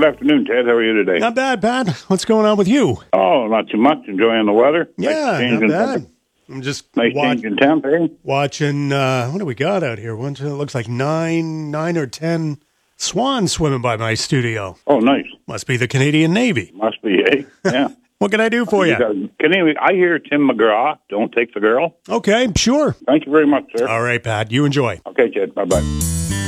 Good afternoon, Ted. How are you today? Not bad, Pat. What's going on with you? Oh, not too much. Enjoying the weather. Yeah, not bad. I'm just change in temp, eh? watching, what do we got out here? It looks like nine or 10 swans swimming by my studio. Oh, nice. Must be the Canadian Navy. Must be, eh? Yeah. What can I do for you? Anyway, I hear Tim McGraw, don't take the girl. Okay, sure. Thank you very much, sir. All right, Pat. You enjoy. Okay, Ted. Bye-bye.